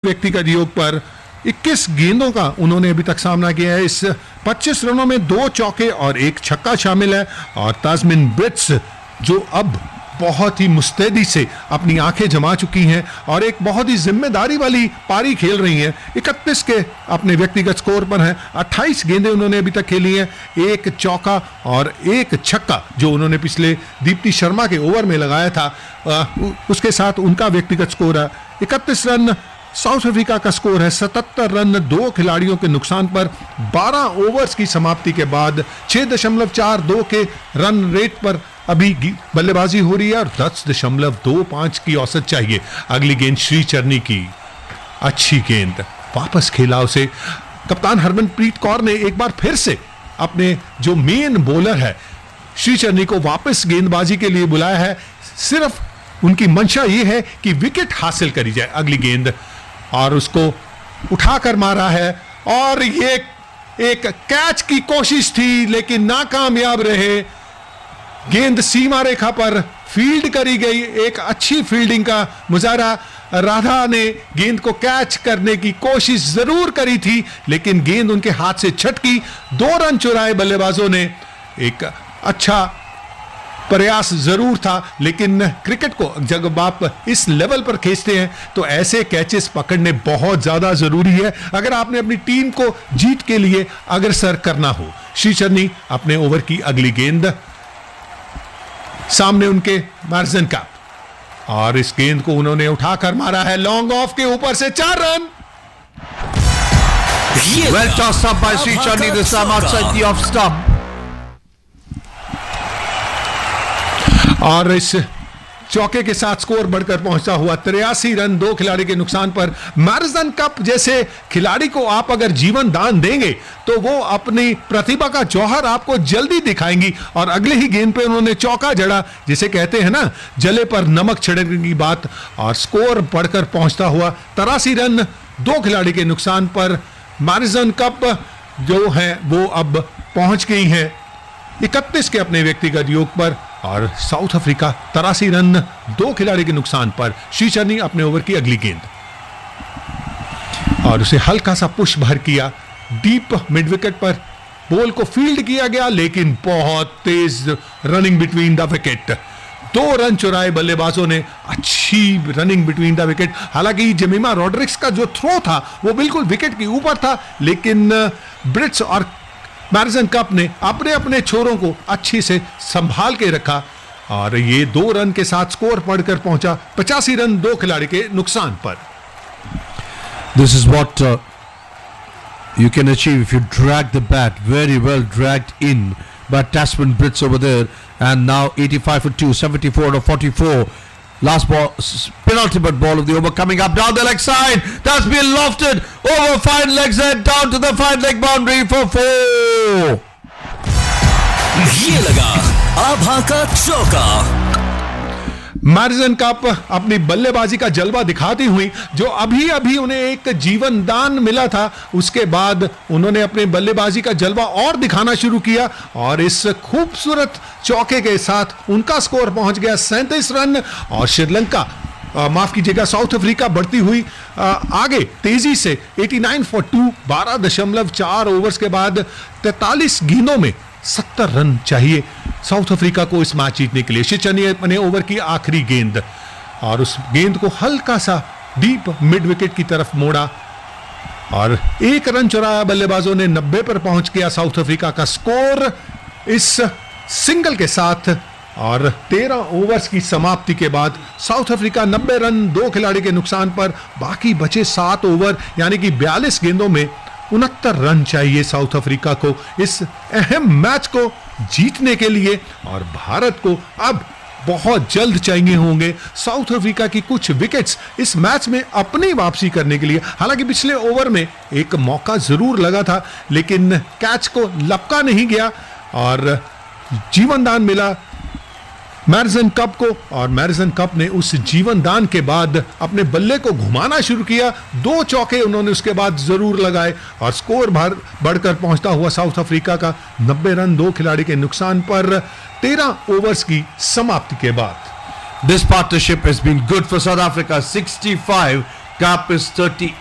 व्यक्तिगत योग पर 21 गेंदों का उन्होंने अभी तक सामना किया है। इस 25 रनों में 2 चौके और 1 छक्का शामिल है और तास्मिन ब्रिट्स जो अब बहुत ही मुस्तैदी से अपनी आंखें जमा चुकी हैं और एक बहुत ही जिम्मेदारी वाली पारी खेल रही हैं। 31 के अपने व्यक्तिगत स्कोर पर हैं। 28 गेंदें उन्होंने अभी तक खेली हैं, 1 चौका और 1 छक्का जो उन्होंने पिछले दीप्ति शर्मा के ओवर में लगाया था, उसके साथ उनका व्यक्तिगत स्कोर है 31 रन। साउथ अफ्रीका का स्कोर है 77 रन 2 खिलाड़ियों के नुकसान पर 12 ओवर्स की समाप्ति के बाद 6.42 के रन रेट पर अभी बल्लेबाजी हो रही है और 10.25 की औसत चाहिए। अगली गेंद श्रीचरनी की, अच्छी गेंद वापस खेला उसे। कप्तान हरमनप्रीत कौर ने एक बार फिर से अपने जो मेन बॉलर है श्रीचरनी को वापस गेंदबाजी के लिए बुलाया है। सिर्फ उनकी मंशा ये है कि विकेट हासिल करी जाए। अगली गेंद और उसको उठाकर मारा है और ये एक कैच की कोशिश थी लेकिन नाकामयाब रहे। गेंद सीमा रेखा पर फील्ड करी गई, एक अच्छी फील्डिंग का मुजाहरा। राधा ने गेंद को कैच करने की कोशिश जरूर करी थी लेकिन गेंद उनके हाथ से छटकी। 2 रन चुराए बल्लेबाजों ने। एक अच्छा प्रयास जरूर था लेकिन क्रिकेट को जब आप इस लेवल पर खींचते हैं तो ऐसे कैचेस पकड़ने बहुत ज्यादा जरूरी है अगर आपने अपनी टीम को जीत के लिए अग्रसर करना हो। श्रीचरनी अपने ओवर की अगली गेंद, सामने उनके मार्जन का, और इस गेंद को उन्होंने उठाकर मारा है लॉन्ग ऑफ के ऊपर से 4 run. Well tossed up by Srichandi this time outside the off stump. और इस चौके के साथ स्कोर बढ़कर पहुंचता हुआ 83 रन 2 खिलाड़ी के नुकसान पर। मैरिसन कप जैसे खिलाड़ी को आप अगर जीवन दान देंगे तो वो अपनी प्रतिभा का जौहर आपको जल्दी दिखाएंगी और अगले ही गेंद पे उन्होंने चौका जड़ा, जिसे कहते हैं ना जले पर नमक छिड़कने की बात, और स्कोर बढ़कर पहुंचता हुआ 83 रन 2 खिलाड़ी के नुकसान पर। मैरिसन कप जो है वो अब पहुंच गई है 31 के अपने व्यक्तिगत योग पर और साउथ अफ्रीका 83 रन 2 खिलाड़ी के नुकसान पर। श्रीचरनी अपने ओवर की अगली गेंद और उसे हल्का सा पुश भर किया, डीप मिड विकेट पर बॉल को फील्ड किया गया लेकिन बहुत तेज running between the wicket. 2 run चुराए बल्लेबाजों ने, अच्छी रनिंग बिटवीन द विकेट। हालांकि जेमिमा रॉड्रिक्स का जो थ्रो था वो बिल्कुल विकेट के ऊपर था लेकिन ब्रिट्स और मैरिसन कप ने अपने अपने छोरों को अच्छी से संभाल के रखा और ये 2 रन के साथ स्कोर बढ़कर पहुंचा 85 रन 2 खिलाड़ी के नुकसान पर। This is what you can achieve if you drag the bat, very well dragged in by Tasman Brits over there, and now 85 for 2, 74 to 44. Last ball, penultimate ball of the over coming up down the leg side. That's been lofted over fine legs and down to the fine leg boundary for 4. ये लगा आभा का चौका। मैरिसन cup अपनी बल्लेबाजी का जलवा दिखाती हुई, जो अभी अभी उन्हें एक जीवन दान मिला था, उसके बाद उन्होंने अपने बल्लेबाजी का जलवा और दिखाना शुरू किया और इस खूबसूरत चौके के साथ उनका स्कोर पहुंच गया 37 रन और श्रीलंका माफ कीजिएगा साउथ अफ्रीका बढ़ती हुई आगे तेजी से 89 फॉर 2, 12.4 ओवर्स के बाद 43 गेंदों में 70 रन चाहिए साउथ अफ्रीका को इस मैच जीतने के लिए। श्रीचरनी अपने ओवर की आखिरी गेंद और उस गेंद को हल्का सा डीप मिड विकेट की तरफ मोड़ा और 1 रन चुराया बल्लेबाजों ने। 90 पर पहुंच गया साउथ अफ्रीका का स्कोर इस सिंगल के साथ और 13 ओवर्स की समाप्ति के बाद साउथ अफ्रीका 90 रन 2 खिलाड़ी के नुकसान पर। बाकी बचे 7 ओवर यानी कि 42 गेंदों में 69 रन चाहिए साउथ अफ्रीका को इस अहम मैच को जीतने के लिए और भारत को अब बहुत जल्द चाहिए होंगे साउथ अफ्रीका की कुछ विकेट्स इस मैच में अपनी वापसी करने के लिए। हालांकि पिछले ओवर में एक मौका जरूर लगा था लेकिन कैच को लपका नहीं गया और जीवन दान मिला मैरिसन कप को और मैरिसन कप ने उस जीवन दान के बाद अपने बल्ले को घुमाना शुरू किया। 2 चौके उन्होंने उसके बाद जरूर लगाए और स्कोर बढ़कर पहुंचता हुआ साउथ अफ्रीका का 90 रन 2 खिलाड़ी के नुकसान पर 13 ओवर्स की समाप्ति के बाद। This partnership has been good for South Africa. 65, Cup is 38.